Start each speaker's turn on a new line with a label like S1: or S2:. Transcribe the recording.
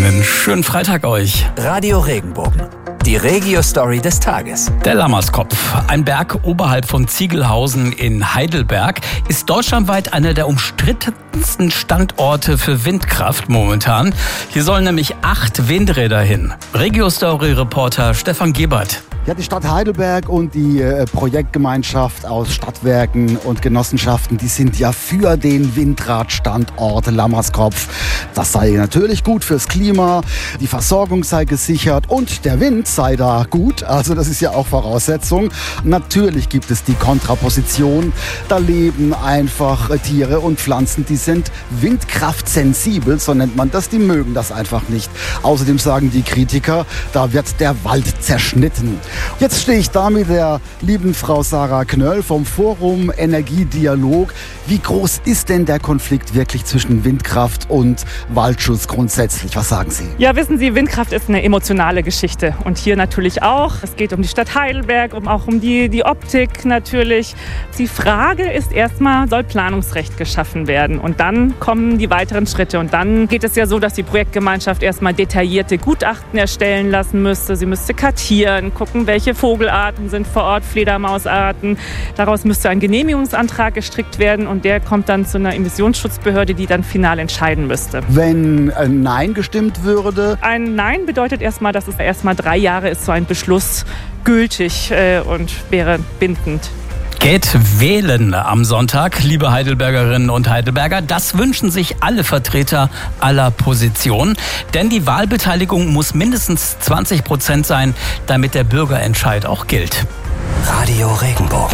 S1: Einen schönen Freitag euch.
S2: Radio Regenbogen. Die Regio-Story des Tages.
S1: Der Lammerskopf, ein Berg oberhalb von Ziegelhausen in Heidelberg, ist deutschlandweit einer der umstrittensten Standorte für Windkraft momentan. Hier sollen nämlich 8 Windräder hin. Regio-Story-Reporter Stefan Gebert.
S3: Ja, die Stadt Heidelberg und die Projektgemeinschaft aus Stadtwerken und Genossenschaften, die sind ja für den Windradstandort Lammerskopf. Das sei natürlich gut fürs Klima, die Versorgung sei gesichert und der Wind sei da gut. Also das ist ja auch Voraussetzung. Natürlich gibt es die Kontraposition. Da leben einfach Tiere und Pflanzen, die sind windkraftsensibel, so nennt man das. Die mögen das einfach nicht. Außerdem sagen die Kritiker, da wird der Wald zerschnitten. Jetzt stehe ich da mit der lieben Frau Sarah Knöll vom Forum Energiedialog. Wie groß ist denn der Konflikt wirklich zwischen Windkraft und Waldschutz grundsätzlich? Was sagen Sie?
S4: Ja, wissen Sie, Windkraft ist eine emotionale Geschichte und hier natürlich auch. Es geht um die Stadt Heidelberg, auch um die Optik natürlich. Die Frage ist erstmal, soll Planungsrecht geschaffen werden? Und dann kommen die weiteren Schritte. Und dann geht es ja so, dass die Projektgemeinschaft erstmal detaillierte Gutachten erstellen lassen müsste. Sie müsste kartieren, gucken, welche Vogelarten sind vor Ort, Fledermausarten. Daraus müsste ein Genehmigungsantrag gestrickt werden und der kommt dann zu einer Emissionsschutzbehörde, die dann final entscheiden müsste.
S3: Wenn ein Nein gestimmt würde?
S4: Ein Nein bedeutet erstmal, dass es erstmal 3 Jahre ist so ein Beschluss gültig und wäre bindend.
S1: Geht wählen am Sonntag, liebe Heidelbergerinnen und Heidelberger. Das wünschen sich alle Vertreter aller Positionen. Denn die Wahlbeteiligung muss mindestens 20% sein, damit der Bürgerentscheid auch gilt.
S2: Radio Regenbogen.